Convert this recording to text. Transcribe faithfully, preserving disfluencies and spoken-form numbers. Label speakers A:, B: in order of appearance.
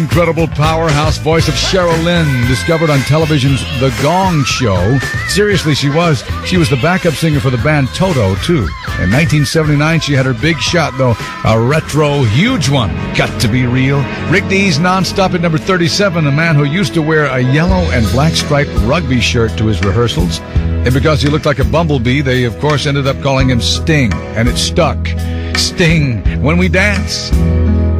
A: Incredible powerhouse voice of Cheryl Lynn, discovered on television's The Gong Show. Seriously, she was. She was the backup singer for the band Toto, too. In nineteen seventy-nine, she had her big shot, though. A retro, huge one. Got to be real. Rick Dees nonstop at number thirty-seven, a man who used to wear a yellow and black striped rugby shirt to his rehearsals. And because he looked like a bumblebee, they, of course, ended up calling him Sting. And it stuck. Sting, when we dance.